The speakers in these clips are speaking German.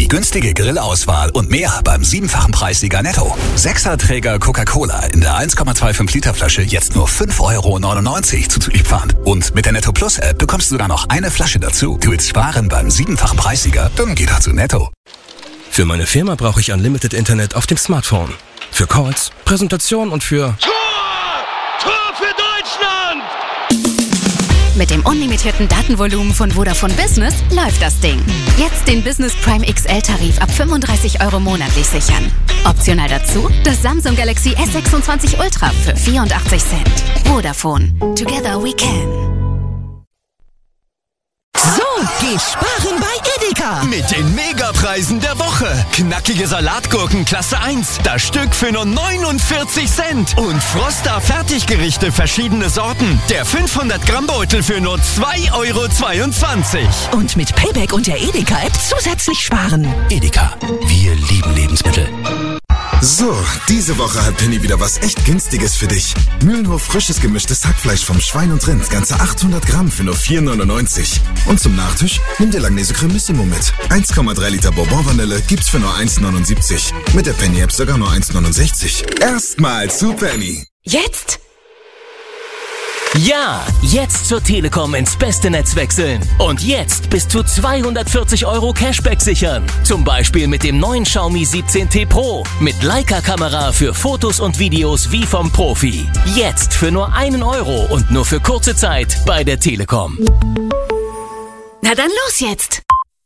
Die günstige Grillauswahl und mehr beim 7-fachen Preissieger Netto. 6er-Träger Coca-Cola in der 1,25 Liter Flasche jetzt nur 5,99 € zuzüglich Pfand. Und mit der Netto Plus App bekommst du sogar noch eine Flasche dazu. Du willst sparen beim 7-fachen Preissieger? Dann geh doch zu Netto. Für meine Firma brauche ich Unlimited Internet auf dem Smartphone. Für Calls, Präsentation und für... Tor für Deutschland! Mit dem unlimitierten Datenvolumen von Vodafone Business läuft das Ding. Jetzt den Business Prime XL-Tarif ab 35 € monatlich sichern. Optional dazu das Samsung Galaxy S26 Ultra für 84 Cent. Vodafone. Together we can. So geht sparen bei Edeka. Mit den Megapreisen der Woche. Knackige Salatgurken Klasse 1. Das Stück für nur 49 Cent. Und Froster Fertiggerichte verschiedene Sorten. Der 500 Gramm Beutel für nur 2,22 €. Und mit Payback und der Edeka-App zusätzlich sparen. Edeka. Wir lieben Lebensmittel. So, diese Woche hat Penny wieder was echt Günstiges für dich. Mühlenhof frisches gemischtes Hackfleisch vom Schwein und Rind, ganze 800 Gramm für nur 4,99 €. Und zum Nachtisch nimm dir Langnese Cremissimo mit. 1,3 Liter Bourbon-Vanille gibt's für nur 1,79 €. Mit der Penny-App sogar nur 1,69 €. Erstmal zu Penny. Jetzt? Ja, jetzt zur Telekom ins beste Netz wechseln. Und jetzt bis zu 240 € Cashback sichern. Zum Beispiel mit dem neuen Xiaomi 17T Pro. Mit Leica-Kamera für Fotos und Videos wie vom Profi. Jetzt für nur 1 € und nur für kurze Zeit bei der Telekom. Na dann los jetzt!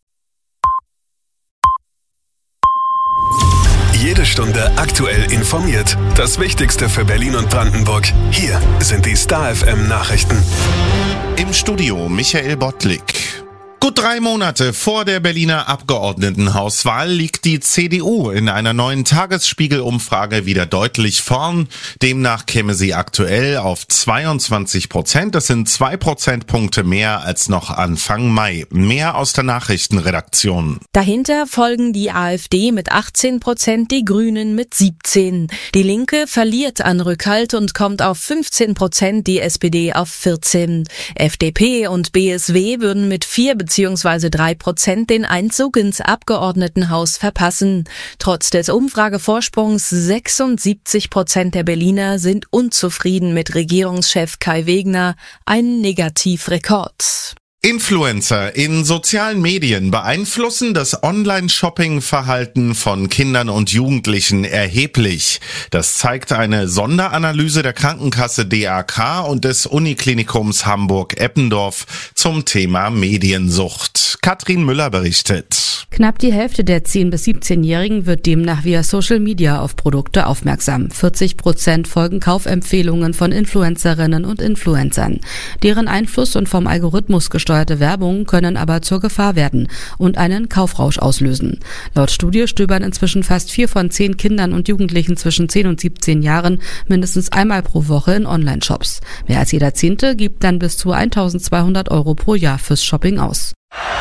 Jede Stunde aktuell informiert. Das Wichtigste für Berlin und Brandenburg. Hier sind die Star FM Nachrichten. Im Studio Michael Bottlik. Gut 3 Monate vor der Berliner Abgeordnetenhauswahl liegt die CDU in einer neuen Tagesspiegel-Umfrage wieder deutlich vorn. Demnach käme sie aktuell auf 22%. Das sind 2 Prozentpunkte mehr als noch Anfang Mai. Mehr aus der Nachrichtenredaktion. Dahinter folgen die AfD mit 18%, die Grünen mit 17%. Die Linke verliert an Rückhalt und kommt auf 15%, die SPD auf 14%. FDP und BSW würden mit 4 bzw. 3% den Einzug ins Abgeordnetenhaus verpassen. Trotz des Umfragevorsprungs 76% der Berliner sind unzufrieden mit Regierungschef Kai Wegner, ein Negativrekord. Influencer in sozialen Medien beeinflussen das Online-Shopping-Verhalten von Kindern und Jugendlichen erheblich. Das zeigt eine Sonderanalyse der Krankenkasse DAK und des Uniklinikums Hamburg-Eppendorf zum Thema Mediensucht. Katrin Müller berichtet. Knapp die Hälfte der 10- bis 17-Jährigen wird demnach via Social Media auf Produkte aufmerksam. 40% folgen Kaufempfehlungen von Influencerinnen und Influencern. Deren Einfluss und vom Algorithmus gesteuerte Werbung können aber zur Gefahr werden und einen Kaufrausch auslösen. Laut Studie stöbern inzwischen fast 4 von 10 Kindern und Jugendlichen zwischen 10 und 17 Jahren mindestens einmal pro Woche in Online-Shops. Mehr als jeder Zehnte gibt dann bis zu 1.200 € pro Jahr fürs Shopping aus.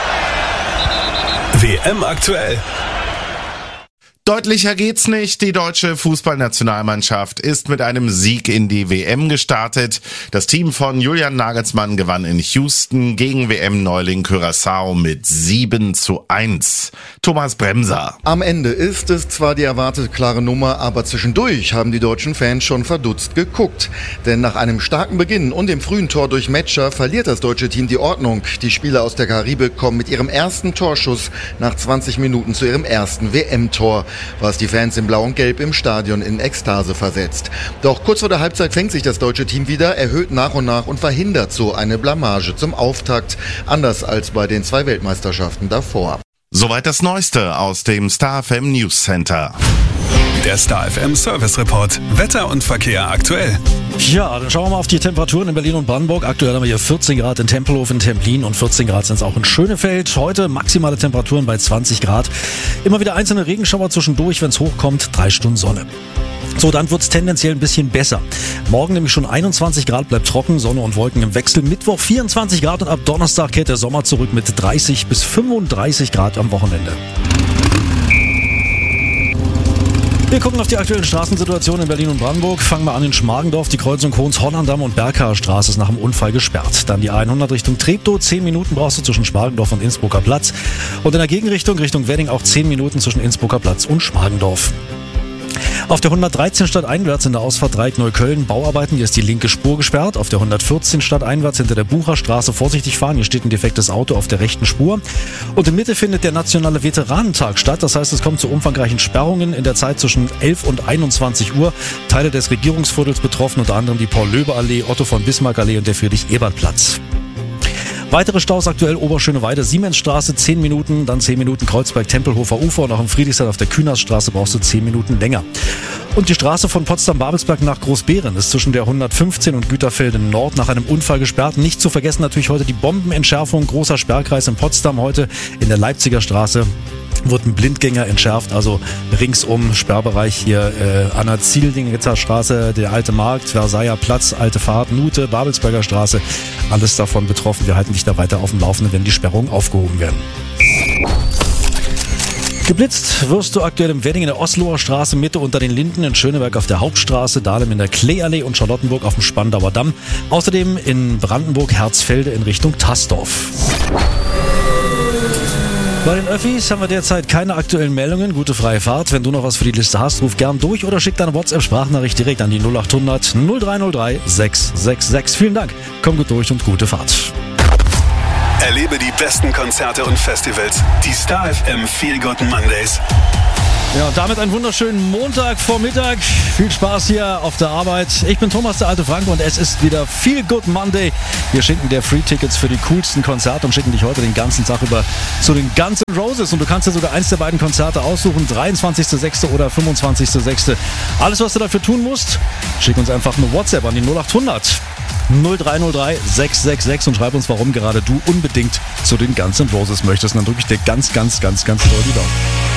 WM aktuell. Deutlicher geht's nicht. Die deutsche Fußballnationalmannschaft ist mit einem Sieg in die WM gestartet. Das Team von Julian Nagelsmann gewann in Houston gegen WM-Neuling Curaçao mit 7:1. Thomas Bremser. Am Ende ist es zwar die erwartete klare Nummer, aber zwischendurch haben die deutschen Fans schon verdutzt geguckt. Denn nach einem starken Beginn und dem frühen Tor durch Metscher verliert das deutsche Team die Ordnung. Die Spieler aus der Karibik kommen mit ihrem ersten Torschuss nach 20 Minuten zu ihrem ersten WM-Tor, was die Fans in Blau und Gelb im Stadion in Ekstase versetzt. Doch kurz vor der Halbzeit fängt sich das deutsche Team wieder, erhöht nach und nach und verhindert so eine Blamage zum Auftakt, anders als bei den 2 Weltmeisterschaften davor. Soweit das Neueste aus dem Star FM News Center. Der Star FM Service Report. Wetter und Verkehr aktuell. Ja, dann schauen wir mal auf die Temperaturen in Berlin und Brandenburg. Aktuell haben wir hier 14 Grad in Tempelhof, in Templin und 14 Grad sind es auch in Schönefeld. Heute maximale Temperaturen bei 20 Grad. Immer wieder einzelne Regenschauer zwischendurch, wenn es hochkommt, 3 Stunden Sonne. So, dann wird es tendenziell ein bisschen besser. Morgen nämlich schon 21 Grad, bleibt trocken, Sonne und Wolken im Wechsel. Mittwoch 24 Grad und ab Donnerstag kehrt der Sommer zurück mit 30 bis 35 Grad am Wochenende. Wir gucken auf die aktuellen Straßensituationen in Berlin und Brandenburg. Fangen wir an in Schmargendorf. Die Kreuzung Hohenzollerndamm und Berghaer Straße ist nach dem Unfall gesperrt. Dann die A100 Richtung Treptow. 10 Minuten brauchst du zwischen Schmargendorf und Innsbrucker Platz. Und in der Gegenrichtung, Richtung Wedding, auch 10 Minuten zwischen Innsbrucker Platz und Schmargendorf. Auf der 113 stadteinwärts in der Ausfahrt Dreieck Neukölln Bauarbeiten, hier ist die linke Spur gesperrt. Auf der 114 stadteinwärts hinter der Bucherstraße vorsichtig fahren, hier steht ein defektes Auto auf der rechten Spur. Und in Mitte findet der nationale Veteranentag statt, das heißt, es kommt zu umfangreichen Sperrungen in der Zeit zwischen 11 und 21 Uhr. Teile des Regierungsviertels betroffen, unter anderem die Paul-Löbe-Allee, Otto-von-Bismarck-Allee und der Friedrich-Ebert-Platz. Weitere Staus aktuell Oberschöneweide, Siemensstraße 10 Minuten, dann 10 Minuten Kreuzberg-Tempelhofer Ufer und auch im Friedrichshain auf der Kühnersstraße brauchst du 10 Minuten länger. Und die Straße von Potsdam-Babelsberg nach Großbeeren ist zwischen der 115 und Güterfelde Nord nach einem Unfall gesperrt. Nicht zu vergessen natürlich heute die Bombenentschärfung, großer Sperrkreis in Potsdam heute in der Leipziger Straße. Wird ein Blindgänger entschärft, also ringsum Sperrbereich hier Anna-Zieldingetzer Straße, der Alte Markt, Versailler Platz, Alte Fahrt, Nute, Babelsberger Straße, alles davon betroffen. Wir halten dich da weiter auf dem Laufenden, wenn die Sperrungen aufgehoben werden. Geblitzt wirst du aktuell im Wedding in der Osloer Straße, Mitte unter den Linden, in Schöneberg auf der Hauptstraße, Dahlem in der Kleeallee und Charlottenburg auf dem Spandauer Damm. Außerdem in Brandenburg Herzfelde in Richtung Tasdorf. Bei den Öffis haben wir derzeit keine aktuellen Meldungen. Gute freie Fahrt. Wenn du noch was für die Liste hast, ruf gern durch oder schick deine WhatsApp-Sprachnachricht direkt an die 0800 0303 666. Vielen Dank. Komm gut durch und gute Fahrt. Erlebe die besten Konzerte und Festivals. Die Star FM Feel Good Mondays. Ja, und damit einen wunderschönen Montagvormittag. Viel Spaß hier auf der Arbeit. Ich bin Thomas, der alte Frank, und es ist wieder Feel Good Monday. Wir schenken dir Free-Tickets für die coolsten Konzerte und schicken dich heute den ganzen Tag über zu den Guns N' Roses. Und du kannst dir sogar eins der beiden Konzerte aussuchen, 23.06. oder 25.06. Alles, was du dafür tun musst, schick uns einfach eine WhatsApp an die 0800 0303 666 und schreib uns, warum gerade du unbedingt zu den Guns N' Roses möchtest. Und dann drücke ich dir ganz doll die Daumen.